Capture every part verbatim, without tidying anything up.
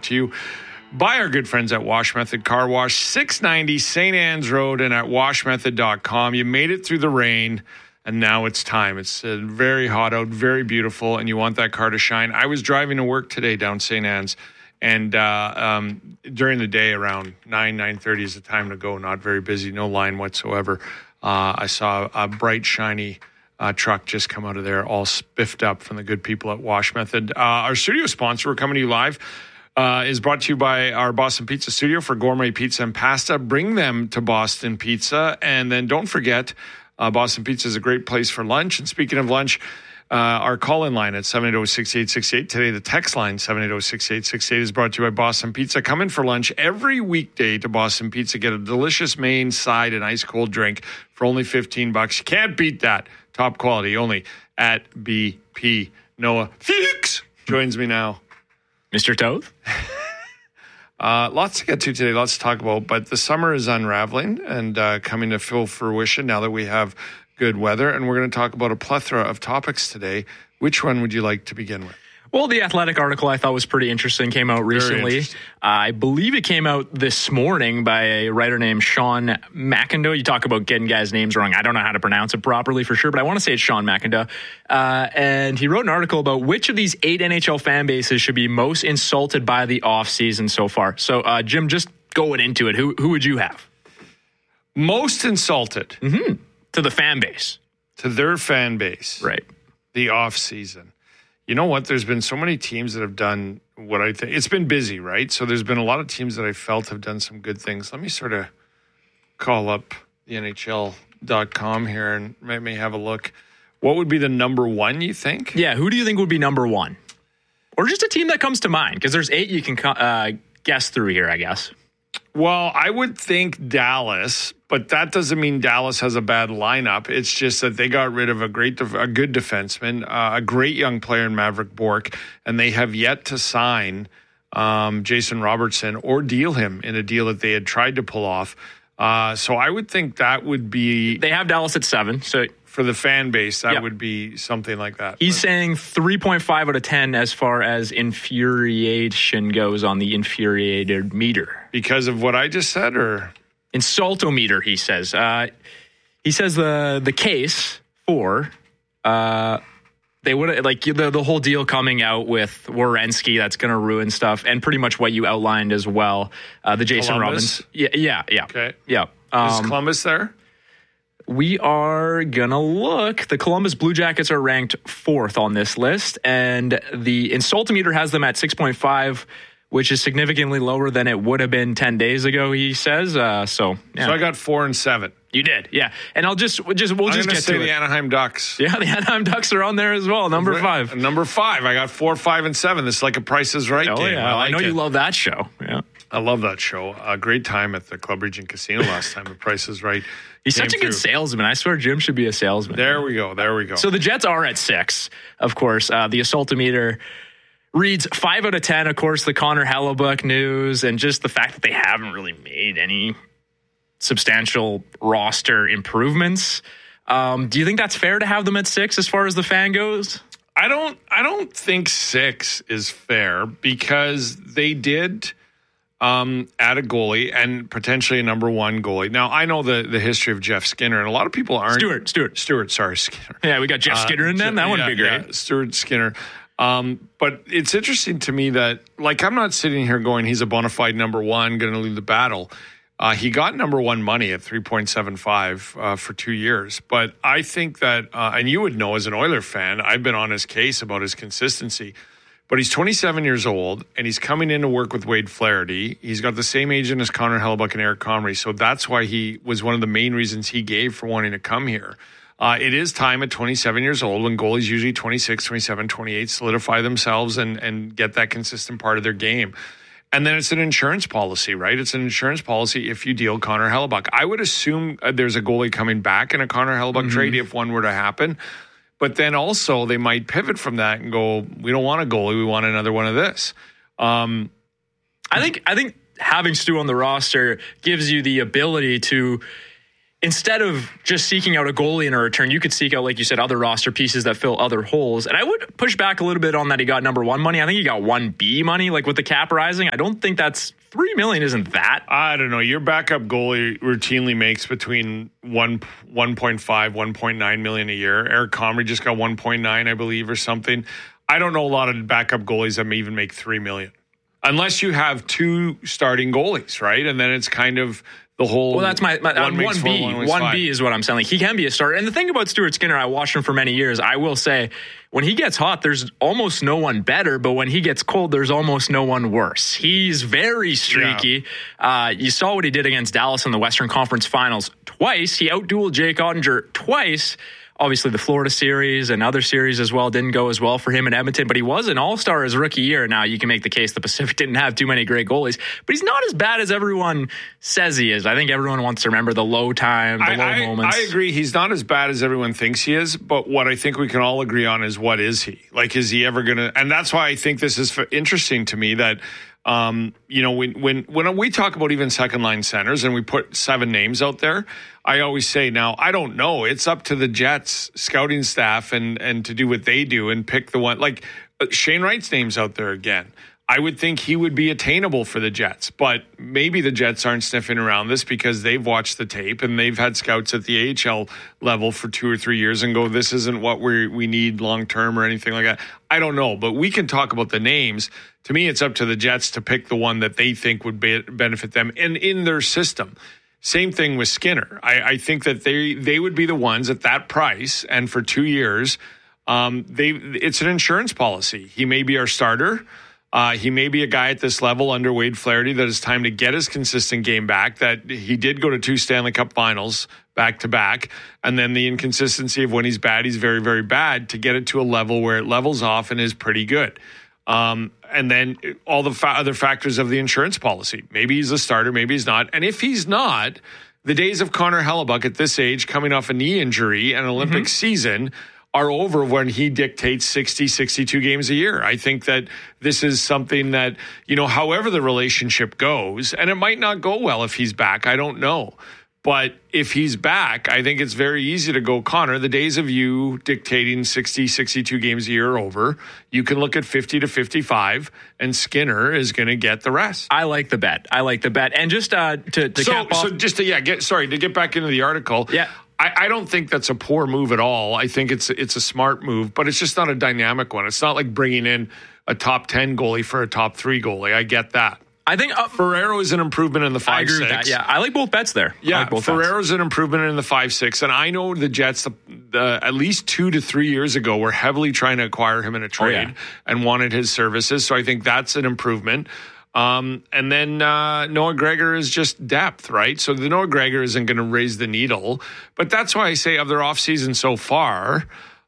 brought to you by our good friends at Wash Method Car Wash, six ninety Saint Anne's Road and at wash method dot com. You made it through the rain, and now it's time. It's uh, very hot out, very beautiful, and you want that car to shine. I was driving to work today down Saint Anne's, and uh, um, during the day around nine, nine thirty is the time to go. Not very busy, no line whatsoever. Uh, I saw a bright, shiny uh, truck just come out of there, all spiffed up from the good people at Wash Method. Uh, our studio sponsor, we're coming to you live, Uh, is brought to you by our Boston Pizza Studio for gourmet pizza and pasta. Bring them to Boston Pizza. And then don't forget, uh, Boston Pizza is a great place for lunch. And speaking of lunch, uh, our call-in line at seven eight zero, six eight six eight. Today, the text line, seven eight zero, six eight six eight, is brought to you by Boston Pizza. Come in for lunch every weekday to Boston Pizza. Get a delicious main, side, and ice-cold drink for only fifteen bucks. You can't beat that. Top quality only at B P. Noah Fuchs joins me now. Mister Toth? uh, lots to get to today, lots to talk about, but the summer is unraveling and uh, coming to full fruition now that we have good weather, and we're going to talk about a plethora of topics today. Which one would you like to begin with? Well, the Athletic article I thought was pretty interesting, came out recently. Uh, I believe it came out this morning by a writer named Sean McIndoe. You talk about getting guys' names wrong. I don't know how to pronounce it properly for sure, but I want to say it's Sean McIndoe. Uh, and he wrote an article about which of these eight N H L fan bases should be most insulted by the offseason so far. So, uh, Jim, just going into it, who who would you have? Most insulted? Mm-hmm. To the fan base. To their fan base. Right. The offseason. You know what? There's been so many teams that have done what I think. It's been busy, right? So there's been a lot of teams that I felt have done some good things. Let me sort of call up the N H L dot com here and maybe have a look. What would be the number one, you think? Yeah, who do you think would be number one? Or just a team that comes to mind? Because there's eight you can uh, guess through here, I guess. Well, I would think Dallas, but that doesn't mean Dallas has a bad lineup. It's just that they got rid of a great, a good defenseman, uh, a great young player in Maverick Bourque, and they have yet to sign um, Jason Robertson or deal him in a deal that they had tried to pull off. Uh, so I would think that would be... They have Dallas at seven, so... For the fan base, that yep. would be something like that. He's but, saying three point five out of ten as far as infuriation goes on the infuriated meter. Because of what I just said, or? Insultometer, he says. Uh, he says the the case for... Uh, They would like the the whole deal coming out with Werenski that's going to ruin stuff, and pretty much what you outlined as well. Uh, the Jason Columbus? Robbins, yeah, yeah, yeah, okay, yeah. Um, Is Columbus there? We are gonna look. The Columbus Blue Jackets are ranked fourth on this list, and the Insultometer has them at six point five, which is significantly lower than it would have been ten days ago. He says. Uh, so, yeah. So I got four and seven. You did, yeah. And I'll just, just we'll I'm just gonna get say to the it. Anaheim Ducks. Yeah, the Anaheim Ducks are on there as well. Number five. Number five. I got four, five, and seven. This is like a Price is Right oh, game. Yeah. I, like I know it. you love that show. Yeah, I love that show. A great time at the Club Region Casino last time. The Price is Right. He's such a through. good salesman. I swear Jim should be a salesman. There we go. There we go. So the Jets are at six, of course. Uh, the Assaultometer reads five out of ten. Of course, the Connor Hellebuck news and just the fact that they haven't really made any substantial roster improvements. Um, do you think that's fair to have them at six as far as the fan goes? I don't. I don't think six is fair because they did um, add a goalie and potentially a number one goalie. Now I know the the history of Jeff Skinner, and a lot of people aren't. Stewart. Stewart. Stewart. Sorry, Skinner. Yeah, we got Jeff Skinner uh, in them. That yeah, wouldn't be great. Yeah, Stewart Skinner. Um, but it's interesting to me that, like, I'm not sitting here going, he's a bona fide number one, going to lead the battle. Uh, he got number one money at three point seven five uh, for two years. But I think that, uh, and you would know as an Oiler fan, I've been on his case about his consistency. But he's twenty-seven years old, and he's coming in to work with Wade Flaherty. He's got the same agent as Connor Hellebuck and Eric Comrie. So that's why he was one of the main reasons he gave for wanting to come here. Uh, it is time at twenty-seven years old when goalies usually twenty-six, twenty-seven, twenty-eight solidify themselves and, and get that consistent part of their game. And then it's an insurance policy, right? It's an insurance policy if you deal Connor Hellebuck. I would assume uh, there's a goalie coming back in a Connor Hellebuck mm-hmm. trade if one were to happen. But then also they might pivot from that and go, we don't want a goalie, we want another one of this. Um, I think I think having Stu on the roster gives you the ability to instead of just seeking out a goalie in a return, you could seek out, like you said, other roster pieces that fill other holes. And I would push back a little bit on that he got number one money. I think he got one B money, like with the cap rising. I don't think that's three million isn't that. I don't know. Your backup goalie routinely makes between one, one point five, one point nine million a year. Eric Comrie just got one point nine, I believe, or something. I don't know a lot of backup goalies that may even make three million. Unless you have two starting goalies, right? And then it's kind of the whole. Well, that's my, my one, one B. One, one B is what I'm saying. Like, he can be a starter. And the thing about Stuart Skinner, I watched him for many years. I will say, when he gets hot, there's almost no one better. But when he gets cold, there's almost no one worse. He's very streaky. Yeah. Uh, you saw what he did against Dallas in the Western Conference Finals twice. He outdueled Jake Ottinger twice. Obviously, the Florida series and other series as well didn't go as well for him in Edmonton, but he was an all-star his rookie year. Now, you can make the case the Pacific didn't have too many great goalies, but he's not as bad as everyone says he is. I think everyone wants to remember the low time, the I, low I, moments. I agree. He's not as bad as everyone thinks he is, but what I think we can all agree on is, what is he? Like, is he ever going to... And that's why I think this is interesting to me that... Um, you know, when, when, when we talk about even second line centers and we put seven names out there, I always say, now, I don't know. It's up to the Jets scouting staff and, and to do what they do and pick the one. Like, Shane Wright's name's out there again. I would think he would be attainable for the Jets, but maybe the Jets aren't sniffing around this because they've watched the tape and they've had scouts at the A H L level for two or three years and go, this isn't what we we need long term or anything like that. I don't know, but we can talk about the names. To me, it's up to the Jets to pick the one that they think would be, benefit them and in their system. Same thing with Skinner. I, I think that they they would be the ones at that price and for two years. Um, they it's an insurance policy. He may be our starter. Uh, he may be a guy at this level under Wade Flaherty that it's time to get his consistent game back, that he did go to two Stanley Cup finals back to back. And then the inconsistency of when he's bad, he's very, very bad, to get it to a level where it levels off and is pretty good. Um, and then all the fa- other factors of the insurance policy. Maybe he's a starter, maybe he's not. And if he's not, the days of Connor Hellebuyck at this age, coming off a knee injury and an Olympic mm-hmm. season, are over when he dictates sixty, sixty-two games a year. I think that this is something that, you know, however the relationship goes, and it might not go well if he's back, I don't know. But if he's back, I think it's very easy to go, Connor, the days of you dictating sixty, sixty-two games a year are over. You can look at fifty to fifty-five, and Skinner is going to get the rest. I like the bet. I like the bet. And just uh, to, to so, cap off. So just to, yeah, get, sorry, to get back into the article. Yeah. I, I don't think that's a poor move at all. I think it's it's a smart move, but it's just not a dynamic one. It's not like bringing in a top ten goalie for a top three goalie. I get that. I think uh, Ferrero is an improvement in the five, I agree six. with that. Yeah, I like both bets there. Yeah, I like both Ferrero's bets. an improvement in the five, six. And I know the Jets, the, the, at least two to three years ago, were heavily trying to acquire him in a trade oh, yeah. and wanted his services. So I think that's an improvement. Um, and then uh, Noah Gregor is just depth, right? So the Noah Gregor isn't going to raise the needle. But that's why I say of their offseason so far,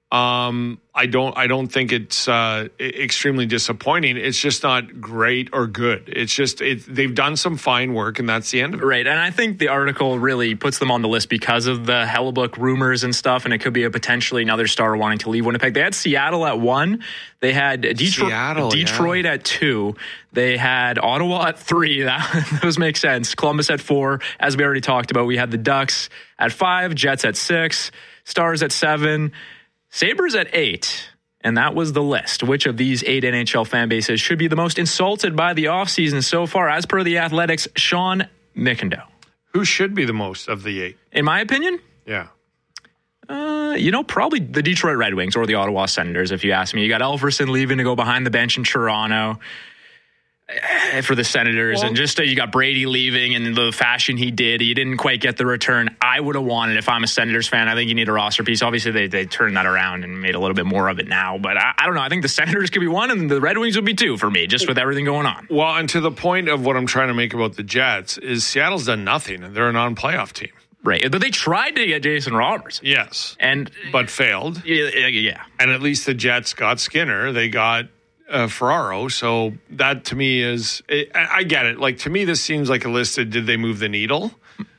um, I don't I don't think it's uh, extremely disappointing. It's just not great or good. It's just it, they've done some fine work, and that's the end of it. Right, and I think the article really puts them on the list because of the Hellebuyck rumors and stuff, and it could be a potentially another star wanting to leave Winnipeg. They had Seattle at one. They had Detroit, Seattle, Detroit yeah. at two. They had Ottawa at three. That, those make sense. Columbus at four. As we already talked about, we had the Ducks at five, Jets at six, Stars at seven, Sabres at eight, and that was the list. Which of these eight N H L fan bases should be the most insulted by the offseason so far, as per the Athletics' Sean McIndoe? Who should be the most of the eight? In my opinion? Yeah. Uh, you know, probably the Detroit Red Wings or the Ottawa Senators, if you ask me. You got Elverson leaving to go behind the bench in Toronto for the Senators, well, and just uh, you got Brady leaving in the fashion he did. He didn't quite get the return I would have wanted if I'm a Senators fan. I think you need a roster piece. Obviously, they they turned that around and made a little bit more of it now. But I, I don't know. I think the Senators could be one, and the Red Wings would be two for me, just with everything going on. Well, and to the point of what I'm trying to make about the Jets is Seattle's done nothing, and they're a non-playoff team. Right, but they tried to get Jason Roberts. Yes, and but failed. Yeah, yeah. And at least the Jets got Skinner. They got Uh, Ferraro, so that to me is it, I get it. Like, to me, this seems like a list of did they move the needle?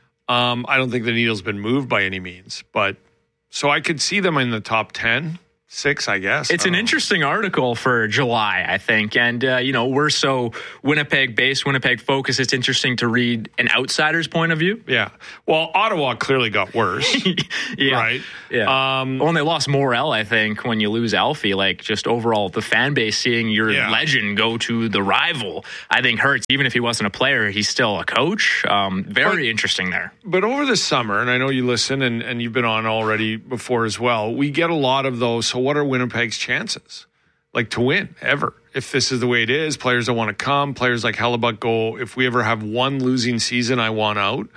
Um, I don't think the needle's been moved by any means, but so I could see them in the top ten, six, I guess. It's I an know. interesting article for July, I think. And, uh, you know, we're so Winnipeg-based, Winnipeg-focused, it's interesting to read an outsider's point of view. Yeah. Well, Ottawa clearly got worse. yeah. Right? Yeah. Um, well, and they lost Morel, I think, when you lose Alfie. Like, just overall, the fan base seeing your Yeah. legend go to the rival, I think hurts. Even if he wasn't a player, he's still a coach. Um, very but, interesting there. But over the summer, and I know you listen and, and you've been on already before as well, we get a lot of those. So what are Winnipeg's chances? Like to win ever? If this is the way it is, players don't want to come. Players like Hellebuyck go, if we ever have one losing season, I want out.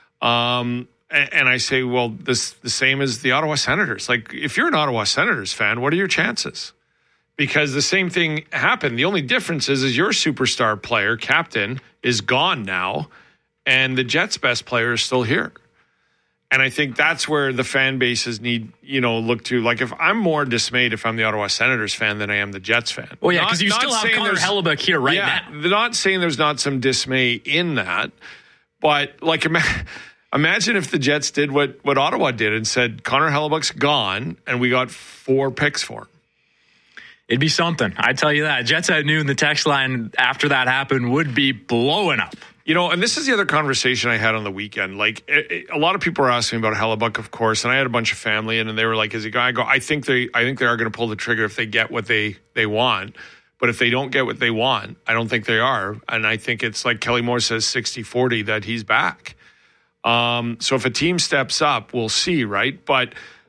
Um, and, and I say, well, this the same as the Ottawa Senators. Like if you're an Ottawa Senators fan, what are your chances? Because the same thing happened. The only difference is, is your superstar player, captain, is gone now, and the Jets' best player is still here. And I think that's where the fan bases need, you know, look to. Like, if I'm more dismayed if I'm the Ottawa Senators fan than I am the Jets fan. Well, yeah, because you still have Connor Hellebuyck here right yeah, now. They're not saying there's not some dismay in that, but like, ima- imagine if the Jets did what, what Ottawa did and said, Connor Hellebuyck's gone, and we got four picks for him. It'd be something. I tell you that. Jets at noon, the text line after that happened would be blowing up. You know, and this is the other conversation I had on the weekend. Like, it, it, a lot of people are asking me about Hellebuyck, of course, and I had a bunch of family in, and they were like, "Is he going?" I go, "I think they, I think they are going to pull the trigger if they get what they they want. But if they don't get what they want, I don't think they are. And I think it's like Kelly Moore says, sixty forty that he's back. Um, so if a team steps up, we'll see, right? But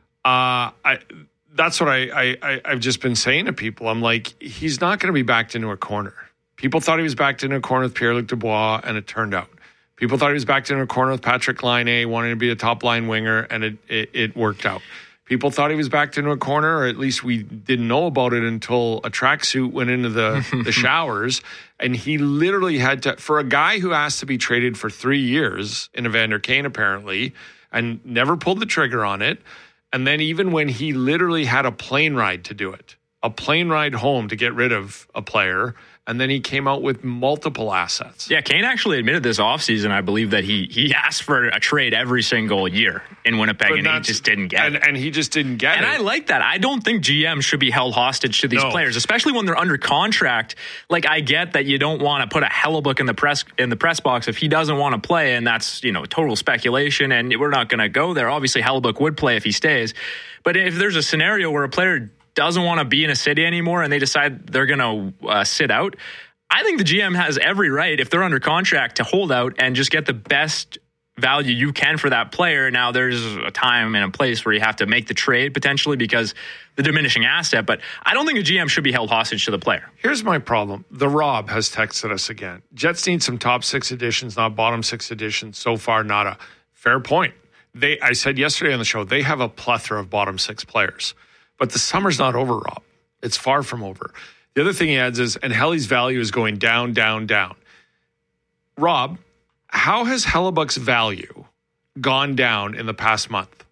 uh, I." That's what I, I, I've just been saying to people. I'm like, he's not going to be backed into a corner. People thought he was backed into a corner with Pierre-Luc Dubois, and it turned out. People thought he was backed into a corner with Patrick Laine, wanting to be a top-line winger, and it, it, it worked out. People thought he was backed into a corner, or at least we didn't know about it until a tracksuit went into the, the showers, and he literally had to, for a guy who asked to be traded for three years in Evander Kane, apparently, and never pulled the trigger on it. And then even when he literally had a plane ride to do it, a plane ride home to get rid of a player, and then he came out with multiple assets. Yeah, Kane actually admitted this offseason, I believe, that he he asked for a trade every single year in Winnipeg, but and he just didn't get and, it. And he just didn't get and it. And I like that. I don't think G Ms should be held hostage to these no. players, especially when they're under contract. Like, I get that you don't want to put a Hellebuyck in the press in the press box if he doesn't want to play, and that's, you know, total speculation, and we're not going to go there. Obviously, Hellebuyck would play if he stays. But if there's a scenario where a player doesn't want to be in a city anymore and they decide they're going to uh, sit out, I think the G M has every right, if they're under contract, to hold out and just get the best value you can for that player. Now, there's a time and a place where you have to make the trade potentially because the diminishing asset, but I don't think a G M should be held hostage to the player. Here's my problem. The Rob has texted us again. Jets need some top six additions, not bottom six additions. So far, not a fair point. They, I said yesterday on the show, they have a plethora of bottom six players. But the summer's not over, Rob. It's far from over. The other thing he adds is, and Helly's value is going down, down, down. Rob, how has Hellebuyck's value gone down in the past month?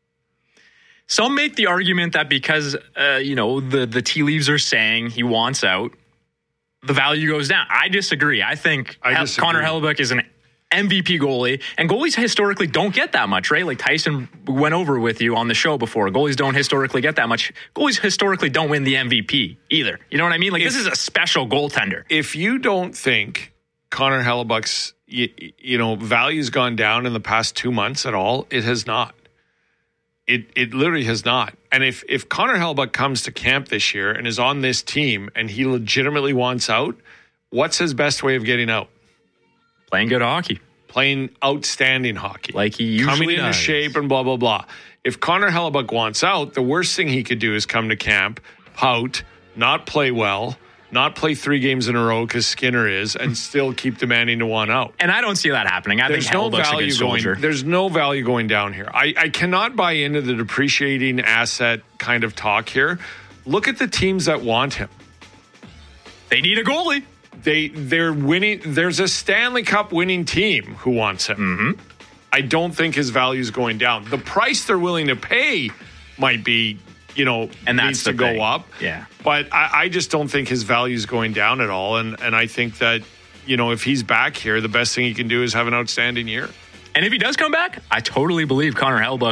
Some make the argument that because, uh, you know, the, the tea leaves are saying he wants out, the value goes down. I disagree. I think I Hel- disagree. Connor Hellebuyck is an M V P goalie, and goalies historically don't get that much, right? Like Tyson went over with you on the show before. Goalies don't historically get that much. Goalies historically don't win the M V P either. You know what I mean? Like, if, this is a special goaltender. If you don't think Connor Hellebuyck's, you, you know, value's gone down in the past two months at all, it has not. It it literally has not. And if if Connor Hellebuyck comes to camp this year and is on this team and he legitimately wants out, what's his best way of getting out? Playing good hockey. Playing outstanding hockey. Like he usually Coming into does. shape and blah, blah, blah. If Connor Hellebuyck wants out, the worst thing he could do is come to camp, pout, not play well, not play three games in a row because Skinner is, and still keep demanding to want out. And I don't see that happening. I There's think no Hellebuyck's value a good going. soldier. There's no value going down here. I, I cannot buy into the depreciating asset kind of talk here. Look at the teams that want him. They need a goalie. They they're winning. There's a Stanley Cup winning team who wants him. Mm-hmm. I don't think his value is going down. The price they're willing to pay might be, you know, and that's needs the to thing. go up. Yeah, but I, I just don't think his value is going down at all. And and I think that, you know, if he's back here, the best thing he can do is have an outstanding year. And if he does come back, I totally believe Connor Hellebuyck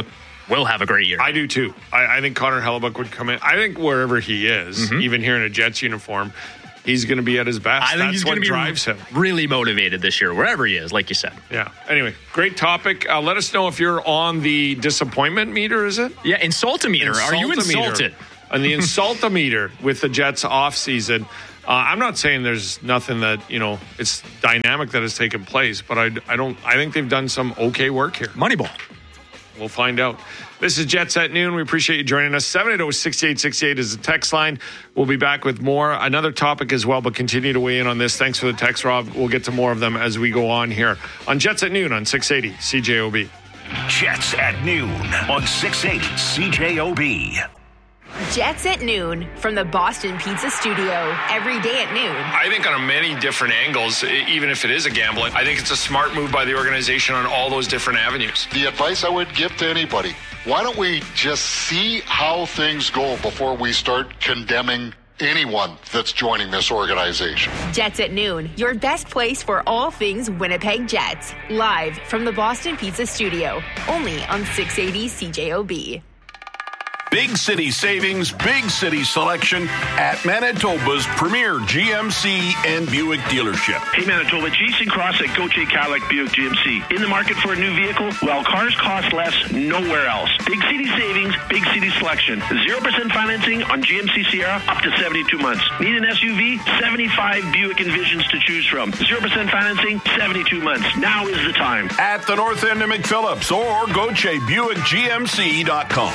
will have a great year. I do too. I, I think Connor Hellebuyck would come in. I think wherever he is, mm-hmm. even here in a Jets uniform, he's going to be at his best. I think That's he's going to be drives him. really motivated this year, wherever he is, like you said. Yeah. Anyway, great topic. Uh, let us know if you're on the disappointment meter, is it? Yeah, insultometer. Are you insulted? On the insultometer with the Jets off season. Uh, I'm not saying there's nothing that, you know, it's dynamic that has taken place, but I, I don't, I think they've done some okay work here. Moneyball. We'll find out. This is Jets at Noon. We appreciate you joining us. seven eight zero, six eight six eight is the text line. We'll be back with more. Another topic as well, but continue to weigh in on this. Thanks for the text, Rob. We'll get to more of them as we go on here on Jets at Noon on six eighty C J O B. Jets at Noon on six eighty C J O B. Jets at Noon from the Boston Pizza Studio. Every day at noon. I think on many different angles, even if it is a gamble, I think it's a smart move by the organization on all those different avenues. The advice I would give to anybody, why don't we just see how things go before we start condemning anyone that's joining this organization? Jets at Noon, your best place for all things Winnipeg Jets. Live from the Boston Pizza Studio. Only on six eighty C J O B. Big city savings, big city selection at Manitoba's premier G M C and Buick dealership. Hey Manitoba, Jason Cross at Gauthier Cadillac Buick G M C. In the market for a new vehicle? Well, cars cost less nowhere else. Big city savings, big city selection. zero percent financing on G M C Sierra up to seventy-two months. Need an S U V? seventy-five Buick Envisions to choose from. zero percent financing, seventy-two months. Now is the time. At the north end of McPhillips or Gauthier Buick G M C dot com.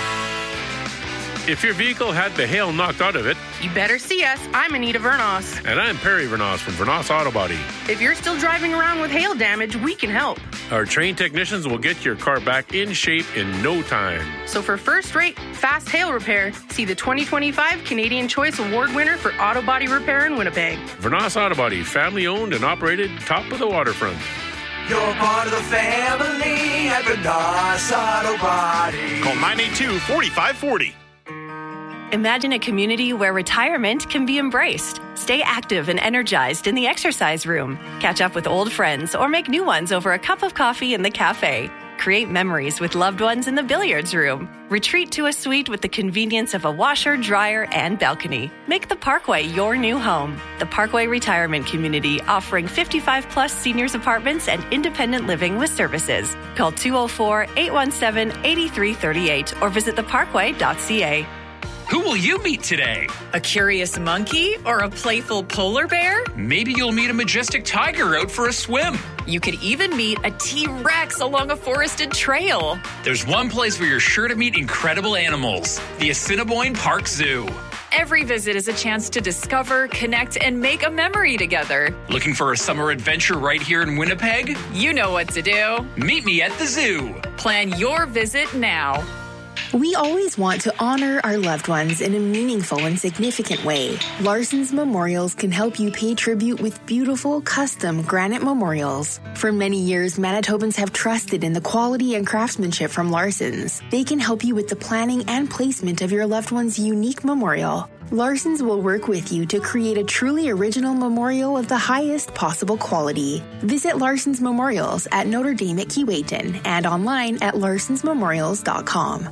If your vehicle had the hail knocked out of it, you better see us. I'm Anita Vernos. And I'm Perry Vernos from Vernos Auto Body. If you're still driving around with hail damage, we can help. Our trained technicians will get your car back in shape in no time. So for first-rate, fast hail repair, see the twenty twenty-five Canadian Choice Award winner for auto body repair in Winnipeg. Vernos Auto Body, family-owned and operated, top of the waterfront. You're part of the family at Vernos Auto Body. Call nine eight two, four five four zero. Imagine a community where retirement can be embraced. Stay active and energized in the exercise room. Catch up with old friends or make new ones over a cup of coffee in the cafe. Create memories with loved ones in the billiards room. Retreat to a suite with the convenience of a washer, dryer, and balcony. Make the Parkway your new home. The Parkway Retirement Community, offering fifty-five plus seniors apartments and independent living with services. Call two oh four, eight one seven, eight three three eight or visit the parkway dot c a. Who will you meet today? A curious monkey or a playful polar bear? Maybe you'll meet a majestic tiger out for a swim. You could even meet a T-Rex along a forested trail. There's one place where you're sure to meet incredible animals, the Assiniboine Park Zoo. Every visit is a chance to discover, connect, and make a memory together. Looking for a summer adventure right here in Winnipeg? You know what to do. Meet me at the zoo. Plan your visit now. We always want to honor our loved ones in a meaningful and significant way. Larson's Memorials can help you pay tribute with beautiful, custom granite memorials. For many years, Manitobans have trusted in the quality and craftsmanship from Larson's. They can help you with the planning and placement of your loved one's unique memorial. Larson's will work with you to create a truly original memorial of the highest possible quality. Visit Larson's Memorials at Notre Dame at Keewatin and online at larsons memorials dot com.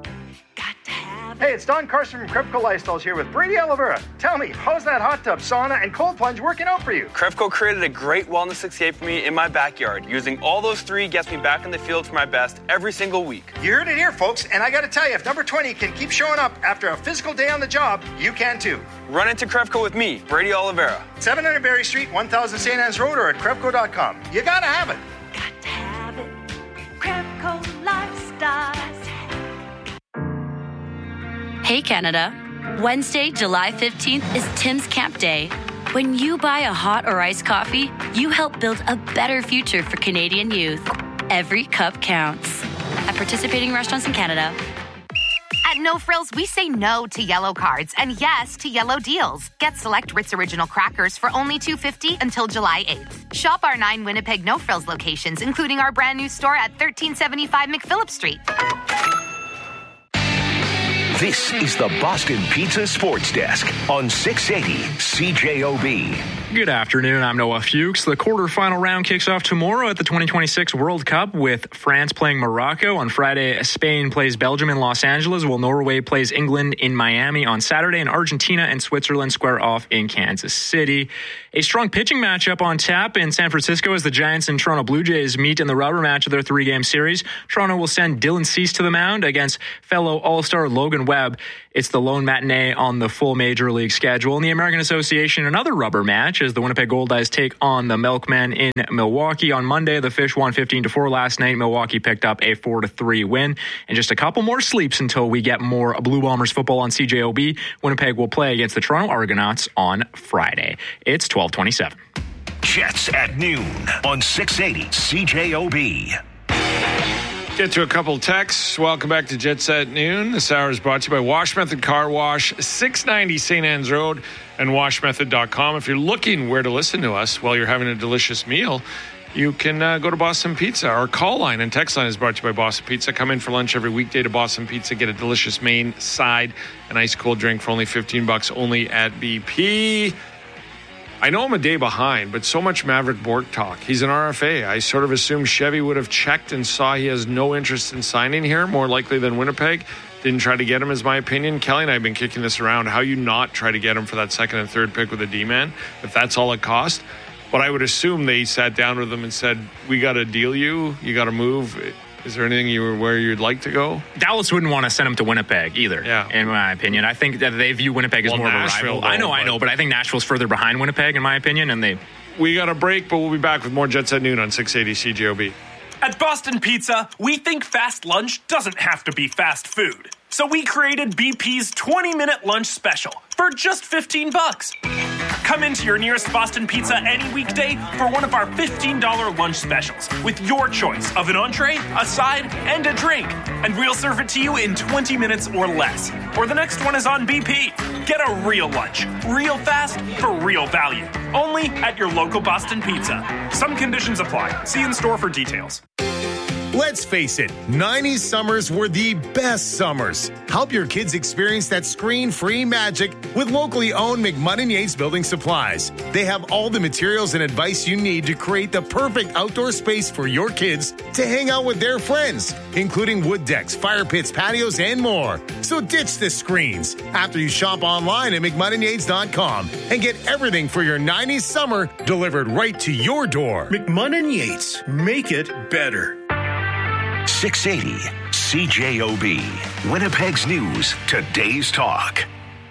Hey, it's Don Carson from Krepco Lifestyles here with Brady Oliveira. Tell me, how's that hot tub, sauna, and cold plunge working out for you? Krepco created a great wellness escape for me in my backyard. Using all those three gets me back in the field for my best every single week. You heard it here, folks, and I gotta tell you, if number twenty can keep showing up after a physical day on the job, you can too. Run into Krepco with me, Brady Oliveira. seven hundred Berry Street, one thousand Saint Anne's Road, or at Krepco dot com. You gotta have it. Got to have it. Krepco Lifestyles. Hey Canada, Wednesday, July fifteenth is Tim's Camp Day. When you buy a hot or iced coffee, you help build a better future for Canadian youth. Every cup counts. At participating restaurants in Canada. At No Frills, we say no to yellow cards and yes to yellow deals. Get select Ritz Original crackers for only two dollars and fifty cents until July eighth. Shop our nine Winnipeg No Frills locations, including our brand new store at thirteen seventy-five McPhillips Street. This is the Boston Pizza Sports Desk on six eighty C J O B. Good afternoon. I'm Noah Fuchs. The quarterfinal round kicks off tomorrow at the twenty twenty-six World Cup with France playing Morocco. On Friday, Spain plays Belgium in Los Angeles, while Norway plays England in Miami on Saturday, and Argentina and Switzerland square off in Kansas City. A strong pitching matchup on tap in San Francisco as the Giants and Toronto Blue Jays meet in the rubber match of their three-game series. Toronto will send Dylan Cease to the mound against fellow All-Star Logan Webb. It's the lone matinee on the full Major League schedule. In the American Association, another rubber match as the Winnipeg Goldeyes take on the Milkmen in Milwaukee. On Monday, the Fish won fifteen to four last night. Milwaukee picked up a four to three win. And just a couple more sleeps until we get more Blue Bombers football on C J O B. Winnipeg will play against the Toronto Argonauts on Friday. It's twelve twenty-seven. Jets at noon on six eighty C J O B. Get to a couple texts. Welcome back to Jets at Noon. This hour is brought to you by Wash Method Car Wash, six ninety Saint Anne's Road, and wash method dot com. If you're looking where to listen to us while you're having a delicious meal, you can uh, go to Boston Pizza. Our call line and text line is brought to you by Boston Pizza. Come in for lunch every weekday to Boston Pizza. Get a delicious main, side, and ice cold drink for only fifteen bucks only at B P. I know I'm a day behind, but so much Maverick Bourque talk. He's an R F A. I sort of assumed Chevy would have checked and saw he has no interest in signing here, more likely than Winnipeg. Didn't try to get him, is my opinion. Kelly and I have been kicking this around. How you not try to get him for that second and third pick with a D-man, if that's all it cost? But I would assume they sat down with him and said, we got to deal you. You got to move. Is there anything you were where you'd like to go? Dallas wouldn't want to send him to Winnipeg either, yeah. in my opinion. I think that they view Winnipeg as well, more Nashville, of a rival. Though, I know, I know, but I think Nashville's further behind Winnipeg, in my opinion, and they... We got a break, but we'll be back with more Jets at Noon on six eighty C J O B. At Boston Pizza, we think fast lunch doesn't have to be fast food. So we created B P's twenty-minute lunch special for just fifteen bucks. Come into your nearest Boston Pizza any weekday for one of our fifteen dollars lunch specials with your choice of an entree, a side, and a drink. And we'll serve it to you in twenty minutes or less. Or the next one is on B P. Get a real lunch, real fast, for real value. Only at your local Boston Pizza. Some conditions apply. See in store for details. Let's face it, nineties summers were the best summers. Help your kids experience that screen-free magic with locally owned McMunn and Yates Building Supplies. They have all the materials and advice you need to create the perfect outdoor space for your kids to hang out with their friends, including wood decks, fire pits, patios, and more. So ditch the screens after you shop online at McMunn and Yates dot com and get everything for your nineties summer delivered right to your door. McMunn and Yates, make it better. six eighty C J O B. Winnipeg's News, today's talk.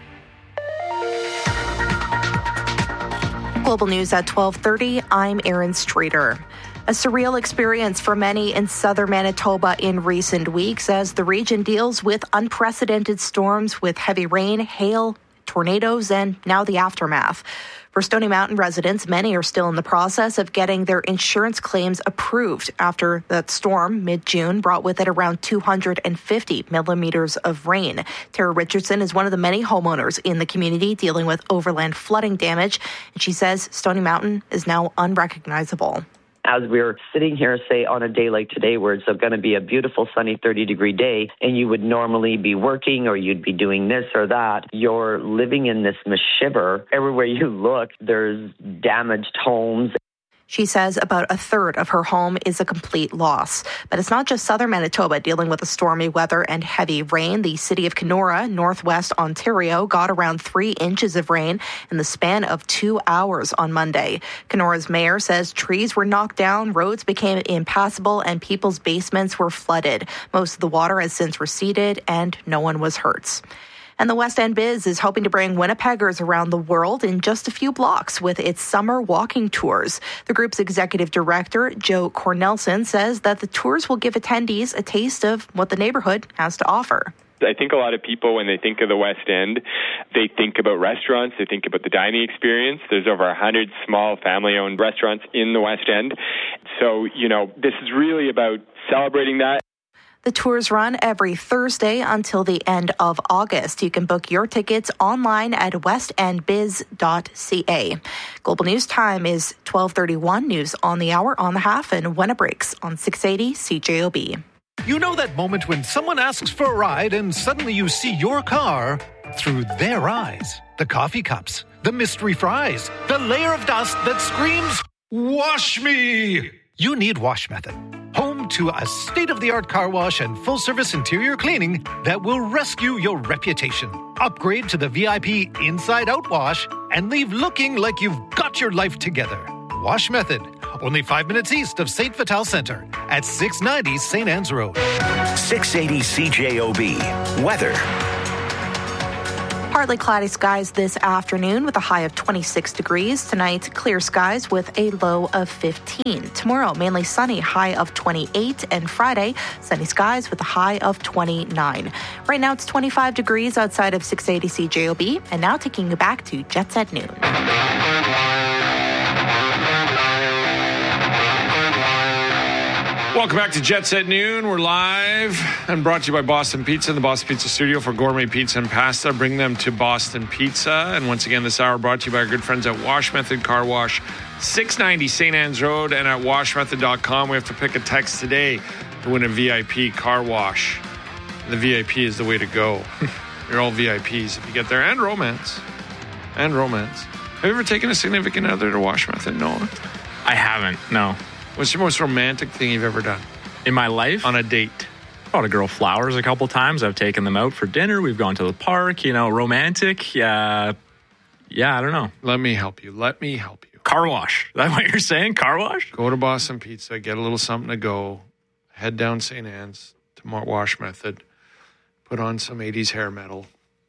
Global News at twelve thirty. I'm Erin Streeter. A surreal experience for many in southern Manitoba in recent weeks as the region deals with unprecedented storms with heavy rain, hail, tornadoes, and now the aftermath. For Stony Mountain residents, many are still in the process of getting their insurance claims approved after that storm mid-June brought with it around two hundred fifty millimeters of rain. Tara Richardson is one of the many homeowners in the community dealing with overland flooding damage, and she says Stony Mountain is now unrecognizable. As we're sitting here, say, on a day like today where it's going to be a beautiful sunny thirty-degree day and you would normally be working or you'd be doing this or that, you're living in this mishiver. Everywhere you look, there's damaged homes. She says about a third of her home is a complete loss. But it's not just southern Manitoba dealing with the stormy weather and heavy rain. The city of Kenora, northwest Ontario, got around three inches of rain in the span of two hours on Monday. Kenora's mayor says trees were knocked down, roads became impassable, and people's basements were flooded. Most of the water has since receded, and no one was hurt. And the West End Biz is hoping to bring Winnipeggers around the world in just a few blocks with its summer walking tours. The group's executive director, Joe Cornelson, says that the tours will give attendees a taste of what the neighborhood has to offer. I think a lot of people, when they think of the West End, they think about restaurants, they think about the dining experience. There's over one hundred small family-owned restaurants in the West End. So, you know, this is really about celebrating that. The tours run every Thursday until the end of August. You can book your tickets online at west end biz dot c a. Global News time is twelve thirty-one. News on the hour, on the half, and when it breaks on six eighty C J O B. You know that moment when someone asks for a ride and suddenly you see your car through their eyes. The coffee cups, the mystery fries, the layer of dust that screams, "Wash me!" You need Wash Method, home to a state-of-the-art car wash and full-service interior cleaning that will rescue your reputation. Upgrade to the V I P Inside-Out Wash and leave looking like you've got your life together. Wash Method, only five minutes east of Saint Vital Center at six ninety Saint Anne's Road. six eighty C J O B. Weather. Partly cloudy skies this afternoon with a high of twenty-six degrees. Tonight, clear skies with a low of fifteen. Tomorrow, mainly sunny, high of twenty-eight. And Friday, sunny skies with a high of twenty-nine. Right now, it's twenty-five degrees outside of six eighty C J O B. And now taking you back to Jets at Noon. Welcome back to Jets at Noon. We're live and brought to you by Boston Pizza in the Boston Pizza Studio for gourmet pizza and pasta. Bring them to Boston Pizza. And once again, this hour brought to you by our good friends at Wash Method Car Wash, six ninety Saint Anne's Road, and at wash method dot com. We have to pick a text today to win a V I P car wash. The V I P is the way to go. You're all V I Ps if you get there. And romance. And romance. Have you ever taken a significant other to Wash Method? No. I haven't, no. What's your most romantic thing you've ever done? In my life? On a date. Bought a girl flowers a couple times. I've taken them out for dinner. We've gone to the park. You know, romantic. Yeah, yeah, I don't know. Let me help you. Let me help you. Car wash. Is that what you're saying? Car wash? Go to Boston Pizza. Get a little something to go. Head down Saint Anne's to Wash Method. Put on some eighties hair metal.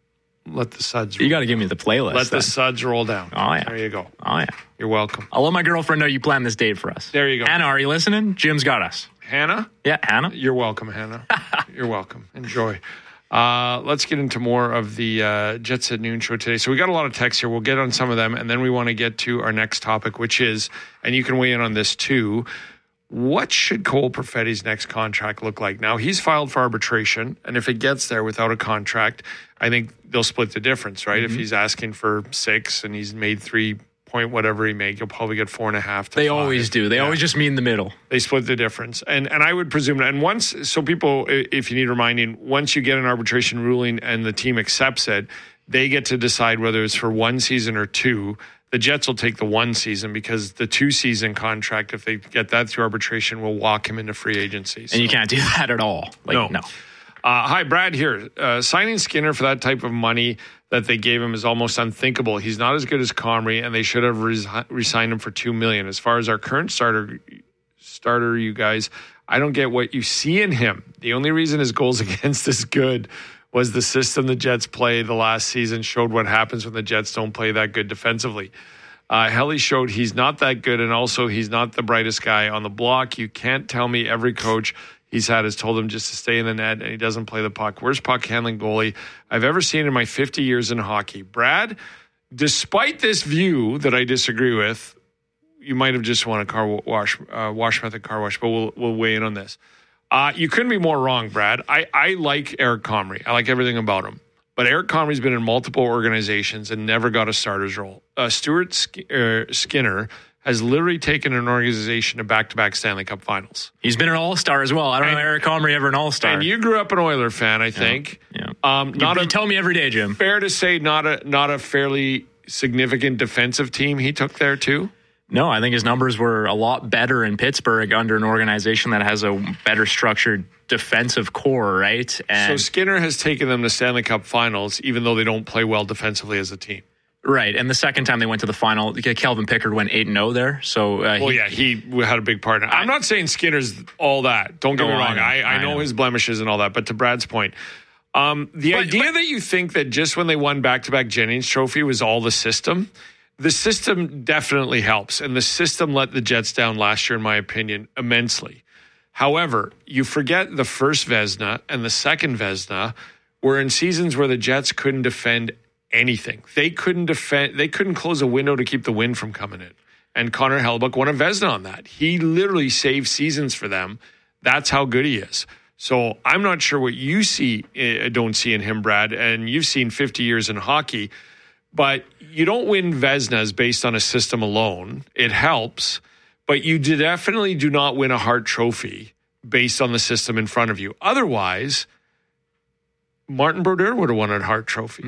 Let the suds roll. You got to give me the playlist. Let then. the suds roll down. Oh, yeah. There you go. Oh, yeah. You're welcome. I'll let my girlfriend know you planned this date for us. There you go. Hannah, are you listening? Jim's got us. Hannah? Yeah, Hannah. You're welcome, Hannah. You're welcome. Enjoy. Uh, let's get into more of the uh, Jets at Noon show today. So we got a lot of texts here. We'll get on some of them, and then we want to get to our next topic, which is, and you can weigh in on this too, what should Cole Perfetti's next contract look like? Now, he's filed for arbitration, and if it gets there without a contract, I think they'll split the difference, right? Mm-hmm. If he's asking for six and he's made three point whatever he made, you'll probably get four and a half to They five. always do. They yeah. always just meet in the middle. They split the difference. And and I would presume, and once, so people, if you need reminding, once you get an arbitration ruling and the team accepts it, they get to decide whether it's for one season or two. The Jets will take the one season because the two-season contract, if they get that through arbitration, will walk him into free agency. So. And you can't do that at all. Like, no. no. Uh, hi, Brad here. Uh, signing Skinner for that type of money that they gave him is almost unthinkable. He's not as good as Comrie, and they should have resi- re-signed him for two million dollars. As far as our current starter, starter, you guys, I don't get what you see in him. The only reason his goals against is good was the system the Jets play the last season showed what happens when the Jets don't play that good defensively. Uh, Helly showed he's not that good, and also he's not the brightest guy on the block. You can't tell me every coach he's had has told him just to stay in the net, and he doesn't play the puck. Worst puck handling goalie I've ever seen in my fifty years in hockey. Brad, despite this view that I disagree with, you might have just won a car wash, uh, wash method car wash, but we'll we'll weigh in on this. Uh, you couldn't be more wrong, Brad. I, I like Eric Comrie. I like everything about him. But Eric Comrie's been in multiple organizations and never got a starter's role. Uh, Stuart Sk- uh, Skinner has literally taken an organization to back-to-back Stanley Cup finals. He's been an all-star as well. I don't and, know Eric Comrie ever an all-star. And you grew up an Oiler fan, I think. Yeah. yeah. Um, not you, a, you tell me every day, Jim. Fair to say not a not a fairly significant defensive team he took there too? No, I think his numbers were a lot better in Pittsburgh under an organization that has a better structured defensive core, right? And so Skinner has taken them to Stanley Cup finals, even though they don't play well defensively as a team. Right, and the second time they went to the final, Kelvin Pickard went eight and oh there. So, uh, well, he, yeah, he had a big part in it. I'm not saying Skinner's all that. Don't get no, me wrong. I, know, I, I, I know, know his blemishes and all that. But to Brad's point, um, the but, idea but, that you think that just when they won back-to-back Jennings Trophy was all the system, the system definitely helps. And the system let the Jets down last year, in my opinion, immensely. However, you forget the first Vezina and the second Vezina were in seasons where the Jets couldn't defend anything. They couldn't defend. They couldn't close a window to keep the wind from coming in. And Connor Hellebuyck won a Vezina on that. He literally saved seasons for them. That's how good he is. So I'm not sure what you see, uh, don't see in him, Brad. And you've seen fifty years in hockey, but you don't win Vezinas based on a system alone. It helps, but you definitely do not win a Hart Trophy based on the system in front of you. Otherwise, Martin Brodeur would have won a Hart Trophy.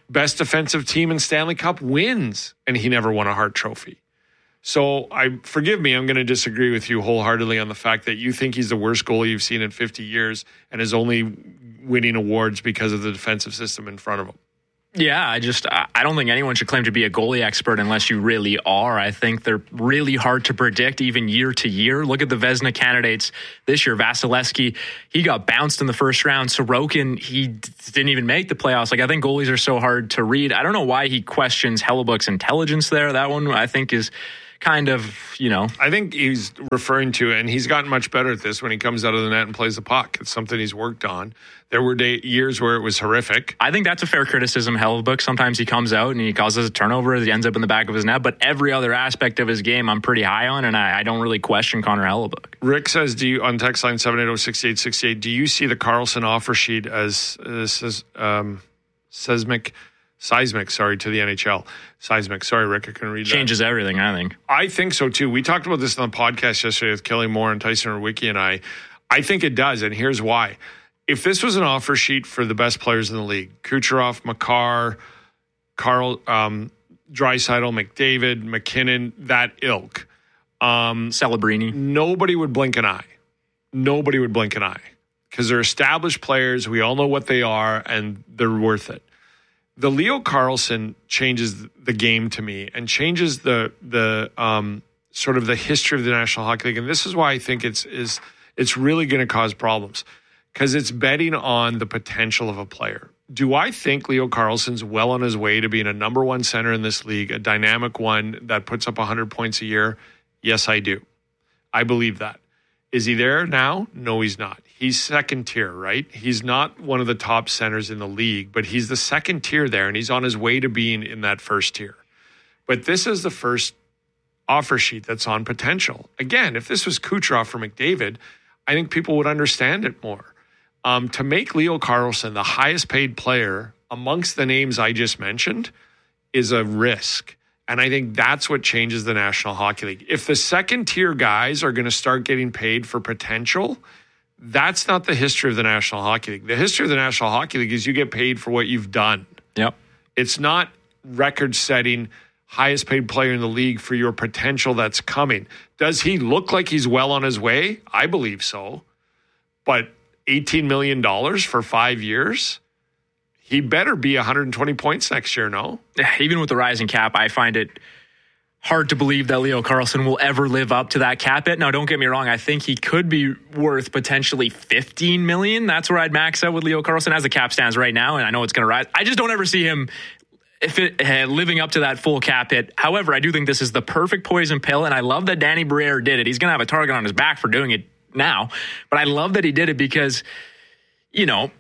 Best defensive team in Stanley Cup wins, and he never won a Hart Trophy. So I forgive me, I'm going to disagree with you wholeheartedly on the fact that you think he's the worst goalie you've seen in fifty years and is only winning awards because of the defensive system in front of him. Yeah, I just, I don't think anyone should claim to be a goalie expert unless you really are. I think they're really hard to predict even year to year. Look at the Vezina candidates this year. Vasilevsky, he got bounced in the first round. Sorokin, he d- didn't even make the playoffs. Like, I think goalies are so hard to read. I don't know why he questions Hellebuck's intelligence there. That one, I think, is kind of, you know. I think he's referring to, and he's gotten much better at this when he comes out of the net and plays the puck. It's something he's worked on. There were day, years where it was horrific. I think that's a fair criticism, Hellebuck. Sometimes he comes out and he causes a turnover. He ends up in the back of his net. But every other aspect of his game, I'm pretty high on, and I, I don't really question Connor Hellebuck. Rick says, "Do you on text line seven eight zero, six eight six eight, do you see the Karlsson offer sheet as, as um, seismic, seismic, sorry, to the N H L? Seismic, sorry, Rick, I couldn't read that. Changes everything, I think. I think so, too. We talked about this on the podcast yesterday with Kelly Moore and Tyson Rwicki and I. I think it does, and here's why. If this was an offer sheet for the best players in the league, Kucherov, Makar, Carl, um, Draisaitl, McDavid, McKinnon, that ilk, um, Celebrini, nobody would blink an eye. Nobody would blink an eye because they're established players. We all know what they are, and they're worth it. The Leo Carlsson changes the game to me and changes the the um, sort of the history of the National Hockey League, and this is why I think it's is it's really going to cause problems. Because it's betting on the potential of a player. Do I think Leo Carlsson's well on his way to being a number one center in this league, a dynamic one that puts up one hundred points a year? Yes, I do. I believe that. Is he there now? No, he's not. He's second tier, right? He's not one of the top centers in the league, but he's the second tier there, and he's on his way to being in that first tier. But this is the first offer sheet that's on potential. Again, if this was Kucherov or McDavid, I think people would understand it more. Um, to make Leo Carlsson the highest paid player amongst the names I just mentioned is a risk. And I think that's what changes the National Hockey League. If the second tier guys are going to start getting paid for potential, that's not the history of the National Hockey League. The history of the National Hockey League is you get paid for what you've done. Yep. It's not record-setting highest paid player in the league for your potential that's coming. Does he look like he's well on his way? I believe so. But eighteen million dollars for five years? He better be one hundred twenty points next year, no? Even with the rising cap, I find it hard to believe that Leo Carlsson will ever live up to that cap hit. Now, don't get me wrong. I think he could be worth potentially fifteen million dollars. That's where I'd max out with Leo Carlsson as the cap stands right now, and I know it's going to rise. I just don't ever see him if it, uh, living up to that full cap hit. However, I do think this is the perfect poison pill, and I love that Danny Briere did it. He's going to have a target on his back for doing it now, but I love that he did it because, you know,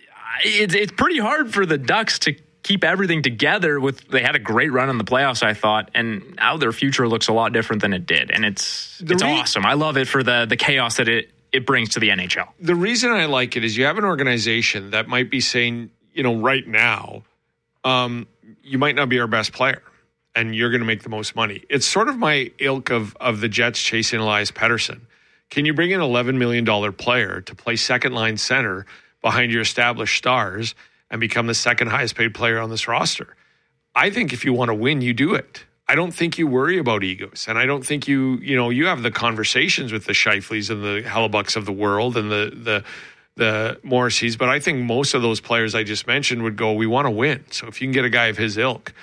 it's it's pretty hard for the Ducks to keep everything together. With they had a great run in the playoffs, I thought, and now their future looks a lot different than it did, and it's the it's re- awesome. I love it for the the chaos that it it brings to the N H L. The reason I like it is you have an organization that might be saying, you know, right now, um, you might not be our best player, and you're going to make the most money. It's sort of my ilk of of the Jets chasing Elias Pettersson. Can you bring an eleven million dollars player to play second line center behind your established stars and become the second highest paid player on this roster? I think if you want to win, you do it. I don't think you worry about egos. And I don't think you, you know, you have the conversations with the Scheifeleys and the Hellebucks of the world and the, the, the Morrisseys. But I think most of those players I just mentioned would go, we want to win. So if you can get a guy of his ilk.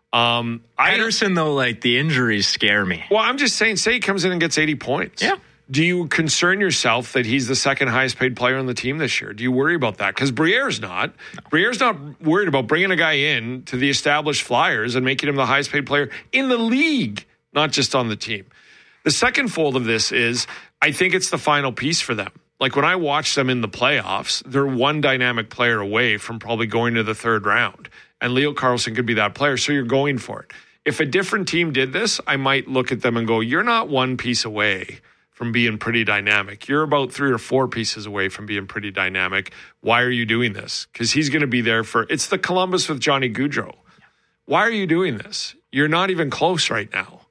Um, Pettersson, though, like the injuries scare me. Well, I'm just saying, say he comes in and gets eighty points. Yeah. Do you concern yourself that he's the second highest paid player on the team this year? Do you worry about that? Because Briere's not. No. Briere's not worried about bringing a guy in to the established Flyers and making him the highest paid player in the league, not just on the team. The second fold of this is I think it's the final piece for them. Like when I watch them in the playoffs, they're one dynamic player away from probably going to the third round. And Leo Carlsson could be that player, so you're going for it. If a different team did this, I might look at them and go, you're not one piece away from being pretty dynamic. You're about three or four pieces away from being pretty dynamic. Why are you doing this? Because he's going to be there for, it's the Columbus with Johnny Gaudreau. Why are you doing this? You're not even close right now.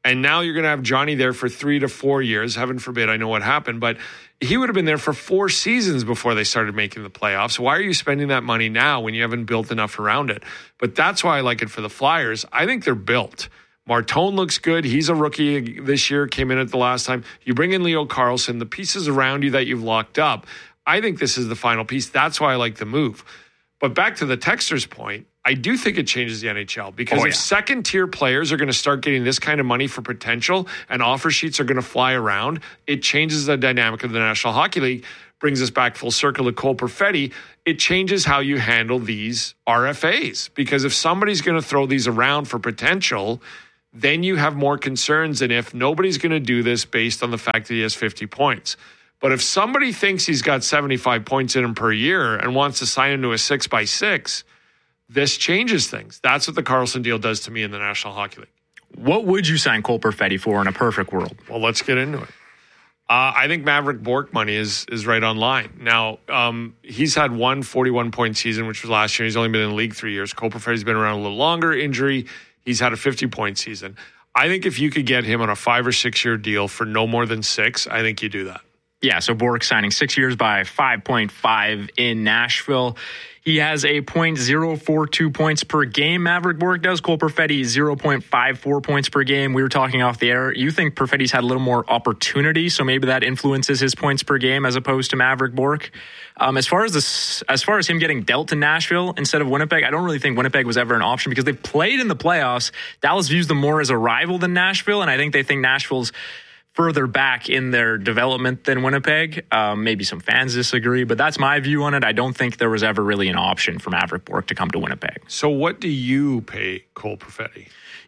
And now you're going to have Johnny there for three to four years. Heaven forbid, I know what happened, but he would have been there for four seasons before they started making the playoffs. Why are you spending that money now when you haven't built enough around it? But that's why I like it for the Flyers. I think they're built. Martone looks good. He's a rookie this year, came in at the last time. You bring in Leo Carlsson, the pieces around you that you've locked up. I think this is the final piece. That's why I like the move. But back to the texter's point, I do think it changes the N H L because Oh, if yeah. second-tier players are going to start getting this kind of money for potential and offer sheets are going to fly around, it changes the dynamic of the National Hockey League. Brings us back full circle to Cole Perfetti. It changes how you handle these R F As because if somebody's going to throw these around for potential, then you have more concerns than if nobody's going to do this based on the fact that he has fifty points. But if somebody thinks he's got seventy-five points in him per year and wants to sign him to a six by six, this changes things. That's what the Carlson deal does to me in the National Hockey League. What would you sign Cole Perfetti for in a perfect world? Well, let's get into it. Uh, I think Maverick Bourque money is is right on line. Now, um, he's had one forty-one point season, which was last year. He's only been in the league three years. Cole Perfetti's been around a little longer. Injury. He's had a fifty point season. I think if you could get him on a five or six year deal for no more than six, I think you do that. Yeah, so Bourque signing six years by five point five in Nashville. He has a point oh four two points per game, Maverick Bourque does. Cole Perfetti, zero point five four points per game. We were talking off the air. You think Perfetti's had a little more opportunity, so maybe that influences his points per game as opposed to Maverick Bourque. Um, as far as this, as far as him getting dealt to Nashville instead of Winnipeg, I don't really think Winnipeg was ever an option because they've played in the playoffs. Dallas views them more as a rival than Nashville, and I think they think Nashville's further back in their development than Winnipeg. Um, maybe some fans disagree, but that's my view on it. I don't think there was ever really an option for Maverick Bourque to come to Winnipeg. So what do you pay Cole Perfetti?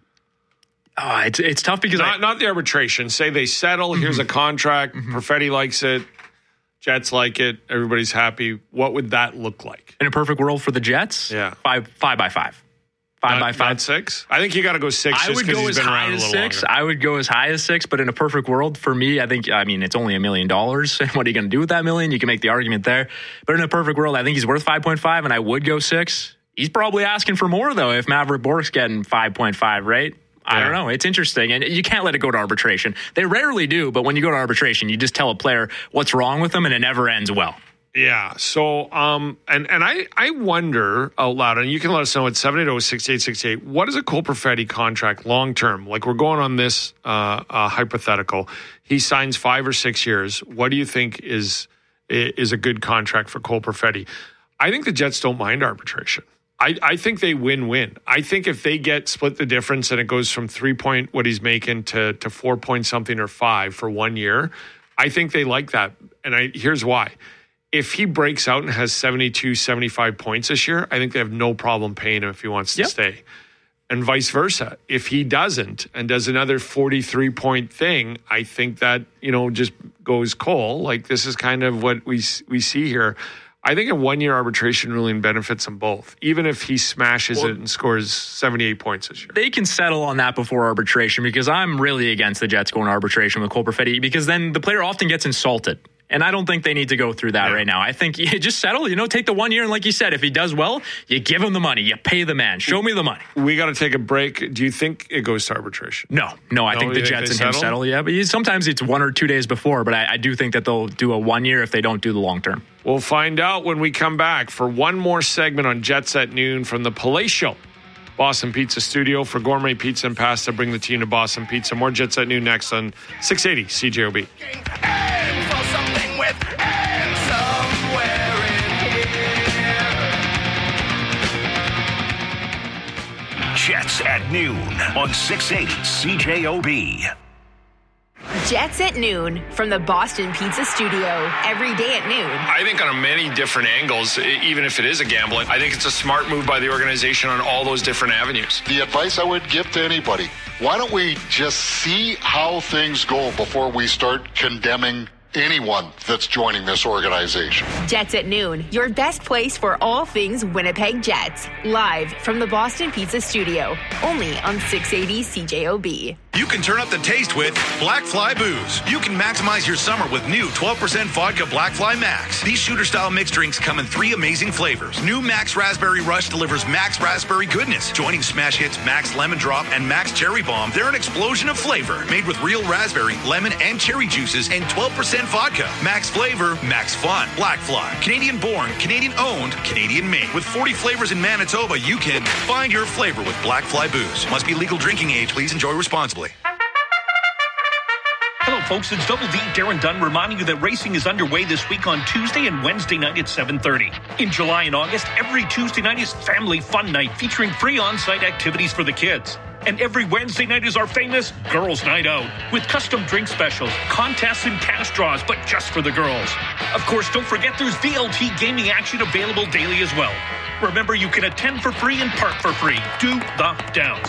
Oh, it's it's tough because not, I, not the arbitration. Say they settle. Mm-hmm. Here's a contract. Mm-hmm. Perfetti likes it. Jets like it. Everybody's happy. What would that look like in a perfect world for the Jets? Yeah, five five by five. Five not, by five. Not six? I think you got to go six. I would go as high as six. Longer. I would go as high as six, but in a perfect world, for me, I think, I mean, it's only a million dollars. What are you going to do with that million? You can make the argument there. But in a perfect world, I think he's worth five point five, and I would go six. He's probably asking for more, though, if Maverick Bourque's getting five point five, right? I yeah. don't know. It's interesting. And you can't let it go to arbitration. They rarely do, but when you go to arbitration, you just tell a player what's wrong with them, and it never ends well. Yeah. So, um, and, and I, I wonder out loud, and you can let us know at seven eight zero, six eight six eight, what is a Cole Perfetti contract long term? Like, we're going on this uh, uh, hypothetical. He signs five or six years. What do you think is is a good contract for Cole Perfetti? I think the Jets don't mind arbitration. I, I think they win-win. I think if they get split the difference and it goes from three point what he's making to to four point something or five for one year, I think they like that. And I here's why. If he breaks out and has seventy-two, seventy-five points this year, I think they have no problem paying him if he wants to yep. stay. And vice versa. If he doesn't and does another forty-three point thing, I think that, you know, just goes Cole. Like, this is kind of what we we see here. I think a one-year arbitration ruling benefits them both, even if he smashes well, it and scores seventy-eight points this year. They can settle on that before arbitration because I'm really against the Jets going to arbitration with Cole Perfetti because then the player often gets insulted. And I don't think they need to go through that yeah. right now. I think you just settle, you know, take the one year. And like you said, if he does well, you give him the money. You pay the man. Show me the money. We got to take a break. Do you think it goes to arbitration? No. No, I no, think the Jets think and him settle? settle. Yeah, but sometimes it's one or two days before. But I, I do think that they'll do a one year if they don't do the long term. We'll find out when we come back for one more segment on Jets at Noon from the Palatial Boston Pizza Studio. For gourmet pizza and pasta, bring the team to Boston Pizza. More Jets at Noon next on six eighty C J O B. Jets at Noon on six eighty C J O B. Jets at Noon from the Boston Pizza Studio. Every day at noon. I think on many different angles, even if it is a gamble, I think it's a smart move by the organization on all those different avenues. The advice I would give to anybody, why don't we just see how things go before we start condemning anyone that's joining this organization. Jets at Noon, your best place for all things Winnipeg Jets. Live from the Boston Pizza Studio, only on six eighty C J O B. You can turn up the taste with Black Fly Booze. You can maximize your summer with new twelve percent vodka Black Fly Max. These shooter-style mixed drinks come in three amazing flavors. New Max Raspberry Rush delivers Max Raspberry goodness. Joining smash hits Max Lemon Drop and Max Cherry Bomb, they're an explosion of flavor. Made with real raspberry, lemon, and cherry juices and twelve percent vodka. Max flavor, max fun. Black Fly. Canadian born, Canadian owned, Canadian made. With forty flavors in Manitoba, you can find your flavor with Black Fly Booze. Must be legal drinking age. Please enjoy responsibly. Hello, folks. It's Double D Darren Dunn reminding you that racing is underway this week on Tuesday and Wednesday night at seven thirty. In July and August, every Tuesday night is Family Fun Night featuring free on-site activities for the kids. And every Wednesday night is our famous Girls' Night Out with custom drink specials, contests, and cash draws, but just for the girls. Of course, don't forget there's V L T gaming action available daily as well. Remember, you can attend for free and park for free. Do the Downs.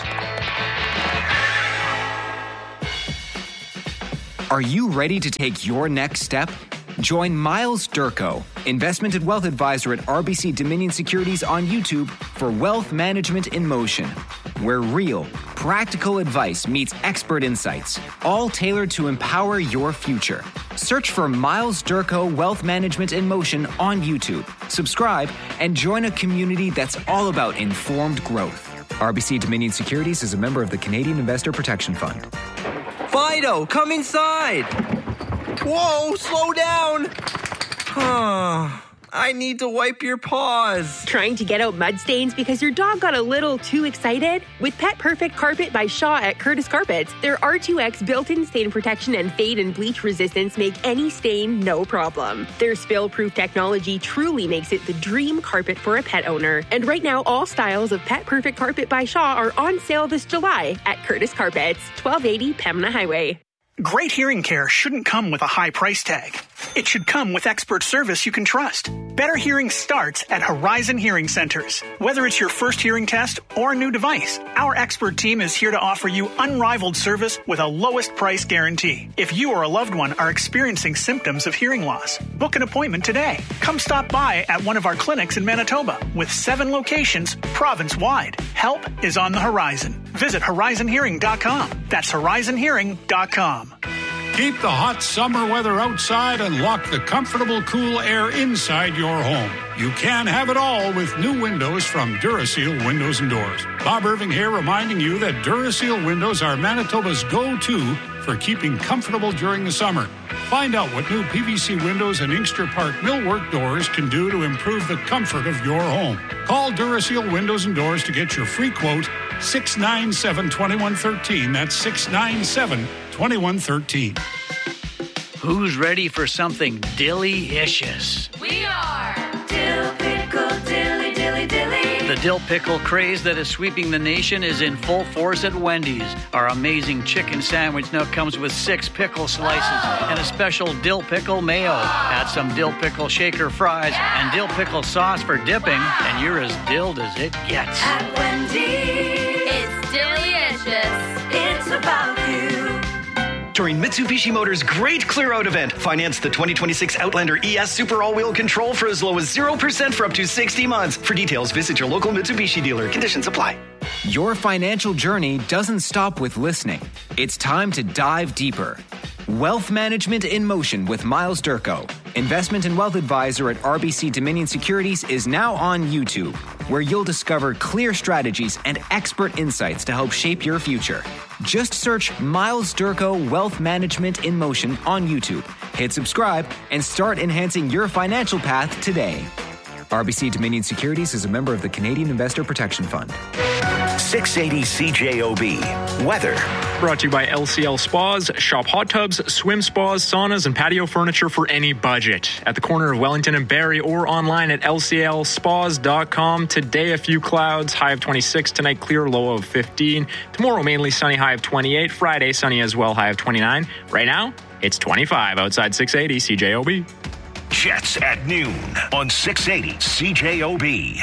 Are you ready to take your next step? Join Miles Durko, investment and wealth advisor at R B C Dominion Securities on YouTube for Wealth Management in Motion, where real, practical advice meets expert insights, all tailored to empower your future. Search for Miles Durko Wealth Management in Motion on YouTube. Subscribe and join a community that's all about informed growth. R B C Dominion Securities is a member of the Canadian Investor Protection Fund. Fido, come inside. Whoa, slow down. I need to wipe your paws. Trying to get out mud stains because your dog got a little too excited? With Pet Perfect Carpet by Shaw at Curtis Carpets, their R two X built-in stain protection and fade and bleach resistance make any stain no problem. Their spill-proof technology truly makes it the dream carpet for a pet owner. And right now, all styles of Pet Perfect Carpet by Shaw are on sale this July at Curtis Carpets, twelve eighty Pembina Highway. Great hearing care shouldn't come with a high price tag. It should come with expert service you can trust. Better hearing starts at Horizon Hearing Centers. Whether it's your first hearing test or a new device, our expert team is here to offer you unrivaled service with a lowest price guarantee. If you or a loved one are experiencing symptoms of hearing loss, book an appointment today. Come stop by at one of our clinics in Manitoba with seven locations province-wide. Help is on the horizon. Visit horizon hearing dot com. That's horizon hearing dot com. Keep the hot summer weather outside and lock the comfortable, cool air inside your home. You can have it all with new windows from Duraseal Windows and Doors. Bob Irving here reminding you that Duraseal windows are Manitoba's go-to for keeping comfortable during the summer. Find out what new P V C windows and Inkster Park millwork doors can do to improve the comfort of your home. Call Duraseal Windows and Doors to get your free quote, six nine seven, two one one three. That's six nine seven, two one one three. Who's ready for something dilly-icious? We are Dill Pickle Dilly Dilly Dilly. The dill pickle craze that is sweeping the nation is in full force at Wendy's. Our amazing chicken sandwich now comes with six pickle slices oh. and a special dill pickle mayo. Oh. Add some dill pickle shaker fries yeah. and dill pickle sauce for dipping, wow. and you're as dilled as it gets. At Wendy's, it's delicious. It's about you. During Mitsubishi Motors' great clear-out event, finance the twenty twenty-six Outlander E S Super All-Wheel Control for as low as zero percent for up to sixty months. For details, visit your local Mitsubishi dealer. Conditions apply. Your financial journey doesn't stop with listening. It's time to dive deeper. Wealth Management in Motion with Miles Durko, investment and wealth advisor at R B C Dominion Securities, is now on YouTube, where you'll discover clear strategies and expert insights to help shape your future. Just search Miles Durko Wealth Management in Motion on YouTube. Hit subscribe and start enhancing your financial path today. R B C Dominion Securities is a member of the Canadian Investor Protection Fund. six eighty C J O B. Weather. Brought to you by L C L Spas. Shop hot tubs, swim spas, saunas, and patio furniture for any budget. At the corner of Wellington and Barrie or online at L C L spas dot com. Today, a few clouds, high of twenty-six. Tonight, clear, low of fifteen. Tomorrow, mainly sunny, high of twenty-eight. Friday, sunny as well, high of twenty-nine. Right now, it's twenty-five outside six eighty C J O B. Jets at noon on six eighty C J O B.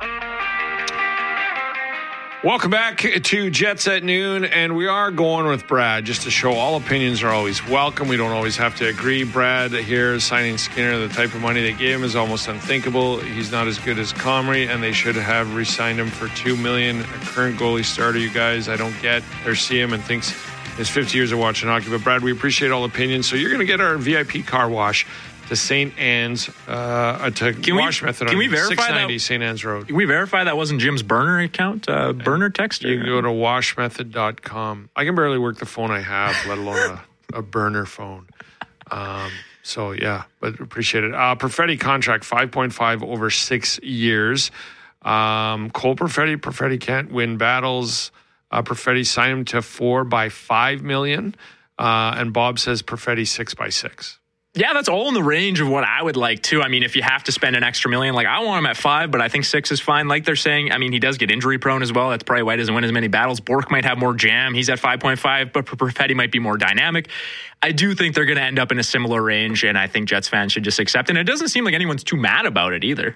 Welcome back to Jets at Noon, and we are going with Brad just to show all opinions are always welcome. We don't always have to agree. Brad here signing Skinner, the type of money they gave him is almost unthinkable. He's not as good as Comrie, and they should have re-signed him for two million dollars. A current goalie starter, you guys, I don't get or see him and thinks his fifty years of watching hockey. But, Brad, we appreciate all opinions. So you're going to get our V I P car wash to Saint Anne's, uh, to can Wash we, Method can on we verify six ninety that, Saint Anne's Road. Can we verify that wasn't Jim's burner account, uh, burner text? You can go to wash method dot com. I can barely work the phone I have, let alone a, a burner phone. Um, so, yeah, but appreciate it. Uh, Perfetti contract, five point five over six years. Um, Cole Perfetti, Perfetti can't win battles. Uh, Perfetti signed him to four by five million. Uh, and Bob says Perfetti six by six. Yeah, that's all in the range of what I would like, too. I mean, if you have to spend an extra million, like I want him at five, but I think six is fine. Like they're saying, I mean, he does get injury prone as well. That's probably why he doesn't win as many battles. Bork might have more jam. He's at five point five, but Perfetti might be more dynamic. I do think they're going to end up in a similar range, and I think Jets fans should just accept it. And it doesn't seem like anyone's too mad about it either.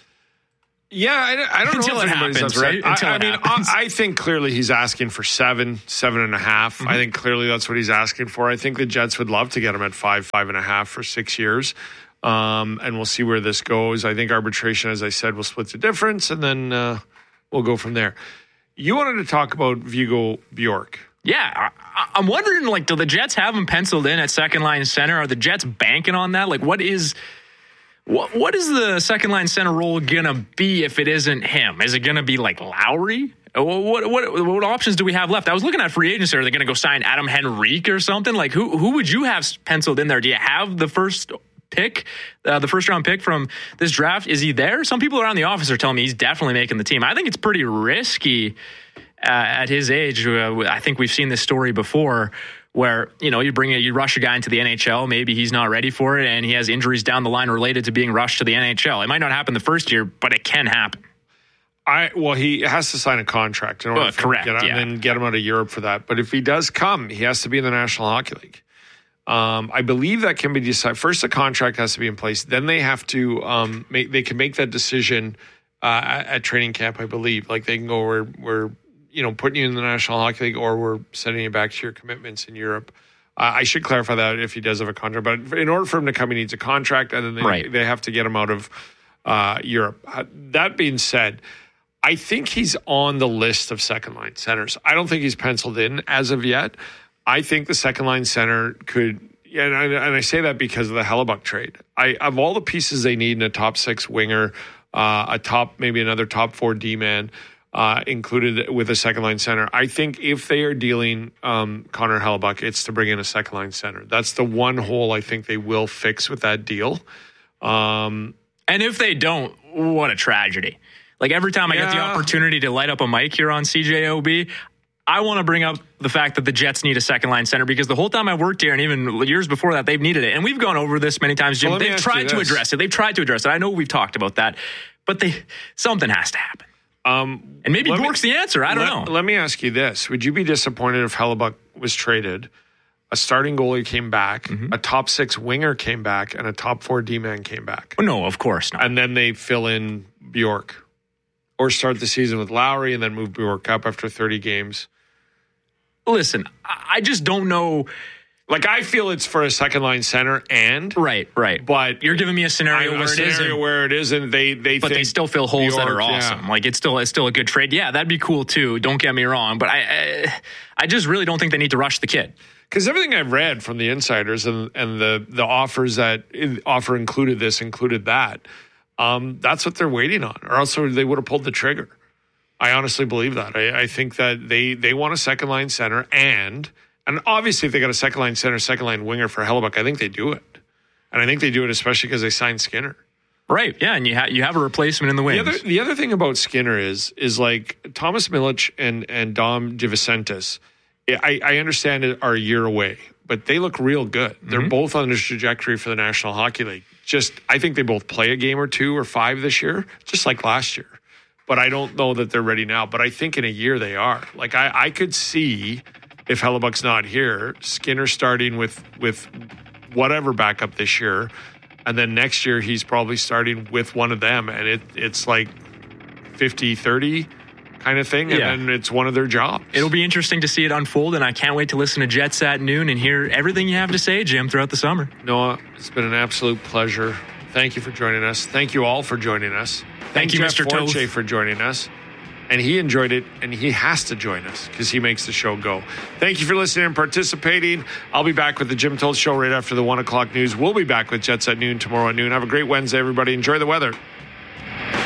Yeah, I, I don't Until know it if anybody's happens, upset. right? Until I, I it mean, happens. I, I think clearly he's asking for seven, seven and a half. Mm-hmm. I think clearly that's what he's asking for. I think the Jets would love to get him at five, five and a half for six years. Um, and we'll see where this goes. I think arbitration, as I said, will split the difference, and then uh, we'll go from there. You wanted to talk about Viggo Bjork. Yeah, I, I'm wondering, like, do the Jets have him penciled in at second line center? Are the Jets banking on that? Like, what is... What what is the second line center role gonna be if it isn't him? Is it gonna be like Lowry? What what what options do we have left? I was looking at free agency. Are they gonna go sign Adam Henrique or something? Like who who would you have penciled in there? Do you have the first pick, uh, the first round pick from this draft? Is he there? Some people around the office are telling me he's definitely making the team. I think it's pretty risky uh, at his age. Uh, I think we've seen this story before, where, you know, you bring a, you rush a guy into the N H L, maybe he's not ready for it, and he has injuries down the line related to being rushed to the N H L. It might not happen the first year, but it can happen. I well, he has to sign a contract in order well, to correct, get out, yeah. and then get him out of Europe for that. But if he does come, he has to be in the National Hockey League. Um, I believe that can be decided. First, the contract has to be in place. Then they have to um, make. They can make that decision uh, at, at training camp. I believe, like they can go, we're we're you know putting you in the National Hockey League, or we're sending you back to your commitments in Europe. Uh, I should clarify that if he does have a contract. But in order for him to come, he needs a contract, and then they, right. they have to get him out of uh, Europe. Uh, that being said, I think he's on the list of second line centers. I don't think he's penciled in as of yet. I think the second line center could, and I, and I say that because of the Hellebuck trade. I of all the pieces they need in a top six winger, uh, a top maybe another top four D man uh, included with a second line center. I think if they are dealing um, Connor Hellebuck, it's to bring in a second line center. That's the one hole I think they will fix with that deal. Um, and if they don't, what a tragedy. Like every time I yeah. get the opportunity to light up a mic here on C J O B, I want to bring up the fact that the Jets need a second line center, because the whole time I worked here and even years before that, they've needed it. And we've gone over this many times, Jim. Well, they've tried to address it. They've tried to address it. I know we've talked about that, but they something has to happen. Um, and maybe Bork's the answer. I don't let, know. Let me ask you this. Would you be disappointed if Hellebuck was traded, a starting goalie came back, mm-hmm. a top six winger came back, and a top four D-man came back? Oh, no, of course not. And then they fill in Bjork? Or start the season with Lowry and then move Bjork up after thirty games? Listen, I just don't know. Like, I feel it's for a second line center and right, right. But you're giving me a scenario I, where a it scenario isn't, where it isn't. They they but think they still fill holes Bjork, that are awesome. Yeah. Like it's still it's still a good trade. Yeah, that'd be cool too. Don't get me wrong, but I I, I just really don't think they need to rush the kid. Because everything I've read from the insiders and and the the offers that offer included this, included that. Um, that's what they're waiting on, or else they would have pulled the trigger. I honestly believe that. I, I think that they they want a second line center, and and obviously if they got a second line center, second line winger for Hellebuck, I think they do it, and I think they do it especially because they signed Skinner. Right? Yeah, and you have you have a replacement in the wings. The other, the other thing about Skinner is is like Thomas Milic and and Dom DeVincentis. I, I understand it are a year away, but they look real good. They're mm-hmm. both on this trajectory for the National Hockey League. Just I think they both play a game or two or five this year, just like last year. But I don't know that they're ready now. But I think in a year they are. Like I, I could see if Hellebuck's not here, Skinner starting with with whatever backup this year, and then next year he's probably starting with one of them, and it it's like fifty thirty kind of thing, and yeah. then it's one of their jobs. It'll be interesting to see it unfold, and I can't wait to listen to Jets at noon and hear everything you have to say, Jim, throughout the summer. Noah, it's been an absolute pleasure. Thank you for joining us. Thank you all for joining us. Thank, Thank you, Jeff Mister Forche Toth. for joining us. and he enjoyed it, and he has to join us because he makes the show go. Thank you for listening and participating. I'll be back with the Jim Told Show right after the one o'clock news. We'll be back with Jets at noon tomorrow at noon. Have a great Wednesday, everybody. Enjoy the weather.